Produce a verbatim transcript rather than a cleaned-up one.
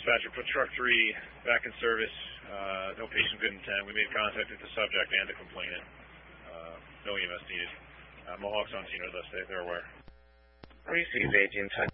dispatcher, put truck three back in service. Uh, no patient good intent. We made contact with the subject and the complainant. Uh, no E M S needed. Uh, Mohawk's on scene with us. They, they're aware. Receive agent.